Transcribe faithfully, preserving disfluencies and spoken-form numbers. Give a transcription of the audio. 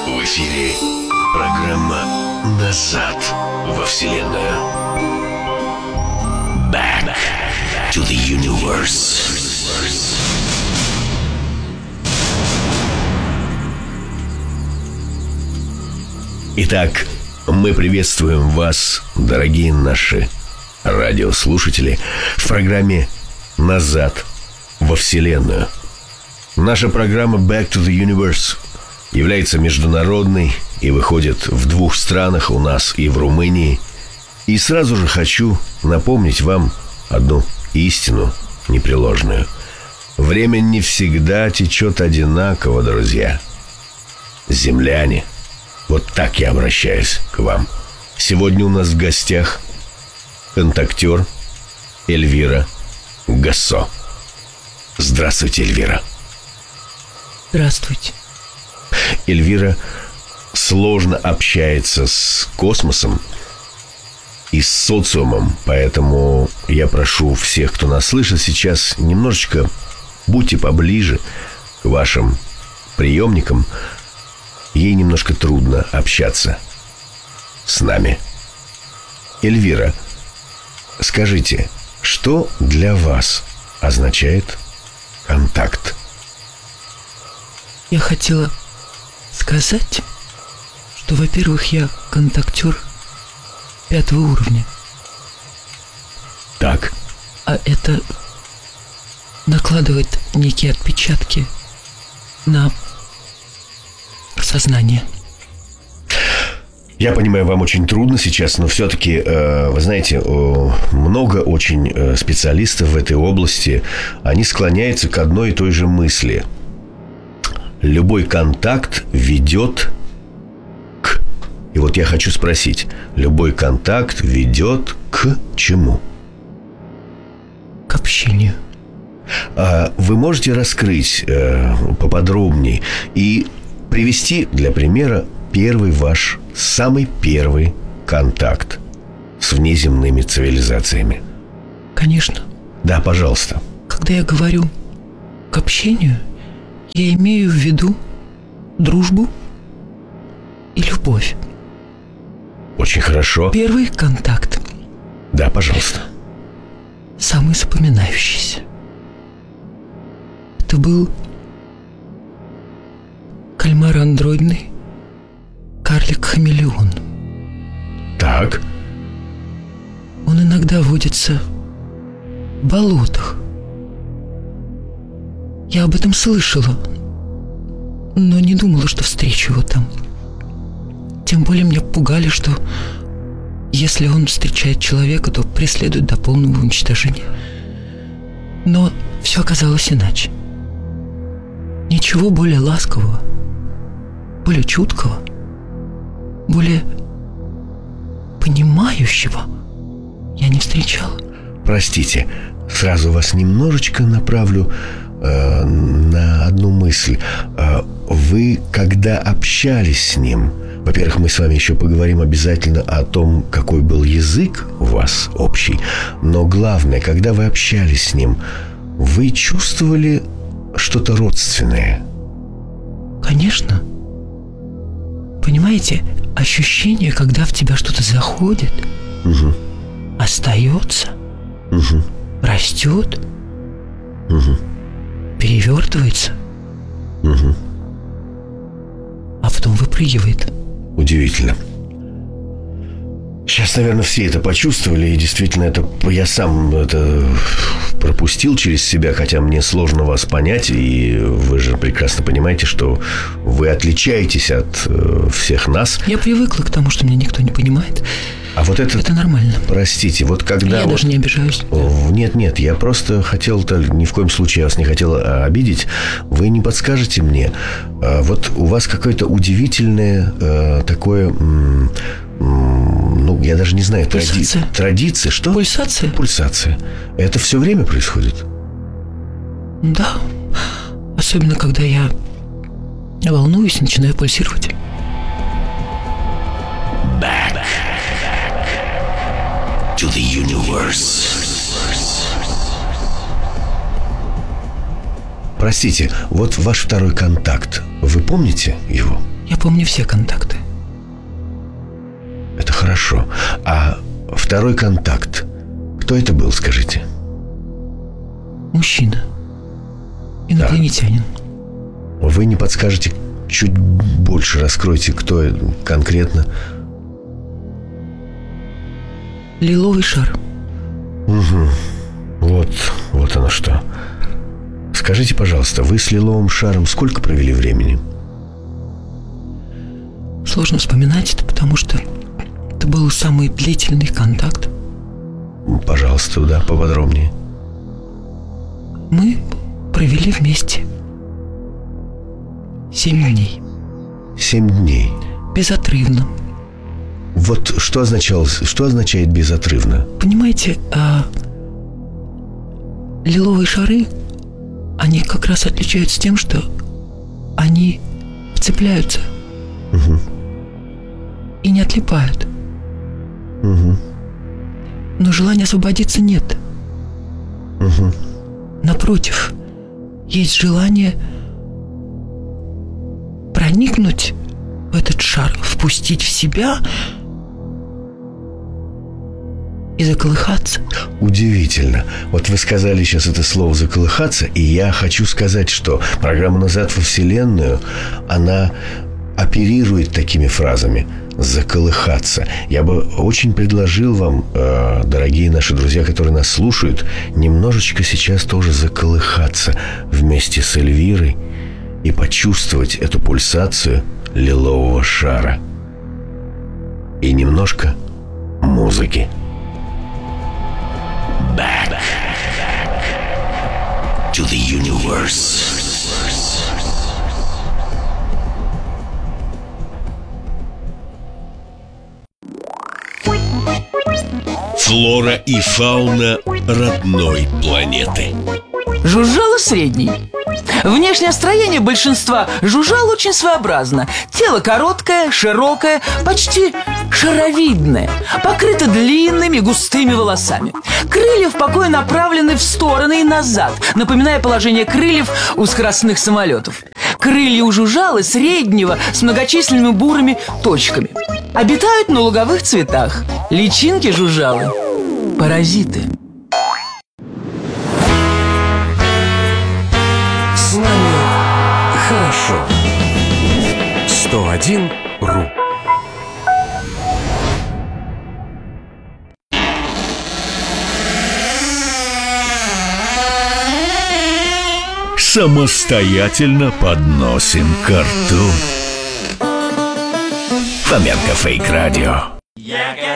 В эфире программа «Назад во Вселенную». Back to the Universe. Итак, мы приветствуем вас, дорогие наши радиослушатели, в программе «Назад во Вселенную». Наша программа «Back to the Universe» является международной и выходит в двух странах, у нас и в Румынии. И сразу же хочу напомнить вам одну истину непреложную. Время не всегда течет одинаково, друзья. Земляне, вот так я обращаюсь к вам. Сегодня у нас в гостях контактер Эльвира Гассо. Здравствуйте, Эльвира. Здравствуйте. Эльвира сложно общается с космосом и с социумом, поэтому я прошу всех, кто нас слышит сейчас, немножечко будьте поближе к вашим приемникам. Ей немножко трудно общаться с нами. Эльвира, скажите, что для вас означает контакт? Я хотела сказать, что, во-первых, я контактер пятого уровня. Так. А это накладывает некие отпечатки на сознание. Я понимаю, вам очень трудно сейчас, но все-таки, э, вы знаете, э, много очень э, специалистов в этой области, они склоняются к одной и той же мысли. Любой контакт ведет к... И вот я хочу спросить, любой контакт ведет к чему? К общению. А вы можете раскрыть э, поподробнее и привести для примера первый ваш, самый первый контакт с внеземными цивилизациями? Конечно. Да, пожалуйста. Когда я говорю к общению, я имею в виду дружбу и любовь. Очень хорошо. Первый контакт. Да, пожалуйста. Самый запоминающийся. Это был кальмар андроидный, карлик-хамелеон. Так. Он иногда водится в болотах. Я об этом слышала, но не думала, что встречу его там. Тем более меня пугали, что если он встречает человека, то преследует до полного уничтожения. Но все оказалось иначе. Ничего более ласкового, более чуткого, более понимающего я не встречала. Простите, сразу вас немножечко направлю э, на одну мысль. Э, вы, когда общались с ним, во-первых, мы с вами еще поговорим обязательно о том, какой был язык у вас общий, но главное, когда вы общались с ним, вы чувствовали что-то родственное? Конечно. Понимаете, ощущение, когда в тебя что-то заходит, угу. остается, угу. растет, угу. перевертывается, угу. а потом выпрыгивает. Удивительно. Сейчас, наверное, все это почувствовали, и действительно, это я сам это пропустил через себя, хотя мне сложно вас понять, и вы же прекрасно понимаете, что вы отличаетесь от э, всех нас. Я привыкла к тому, что меня никто не понимает. А вот это... Это нормально. Простите, вот когда... Я вот... даже не обижаюсь. Нет, нет, я просто хотел, ни в коем случае я вас не хотел обидеть. Вы не подскажете мне, вот у вас какое-то удивительное такое... Ну, я даже не знаю, тради... традиция, что? Пульсация. Пульсация. Это все время происходит? Да. Особенно, когда я волнуюсь и начинаю пульсировать. Back to the universe. Простите, вот ваш второй контакт. Вы помните его? Я помню все контакты. Это хорошо. А второй контакт, кто это был, скажите? Мужчина. Инопланетянин. Да. Вы не подскажете, чуть больше раскройте, кто конкретно? Лиловый шар. Угу. Вот, вот оно что. Скажите, пожалуйста, вы с лиловым шаром сколько провели времени? Сложно вспоминать это, потому что это был самый длительный контакт. Пожалуйста, да, поподробнее. Мы провели вместе семь дней. Семь дней. Безотрывно. Вот что означало, что означает безотрывно? Понимаете, а, лиловые шары, они как раз отличаются тем, что они цепляются. Угу. И не отлипают. Угу. Но желания освободиться нет. Угу. Напротив, есть желание проникнуть в этот шар, впустить в себя и заколыхаться. Удивительно. Вот вы сказали сейчас это слово «заколыхаться», и я хочу сказать, что программа «Назад во Вселенную», она оперирует такими фразами «заколыхаться». Я бы очень предложил вам, э, дорогие наши друзья, которые нас слушают, немножечко сейчас тоже заколыхаться вместе с Эльвирой и почувствовать эту пульсацию лилового шара. И немножко музыки. Back to the universe. Флора и фауна родной планеты. Жужжало средний. Внешнее строение большинства жужжал очень своеобразно. Тело короткое, широкое, почти шаровидное, покрыто длинными густыми волосами. Крылья в покое направлены в стороны и назад, напоминая положение крыльев у скоростных самолетов. Крылья у жужжалы среднего с многочисленными бурыми точками. Обитают на луговых цветах. Личинки жужжалы – паразиты. С нами хорошо. сто один ру. Самостоятельно подносим ко рту. Фоменко Фейк Радио.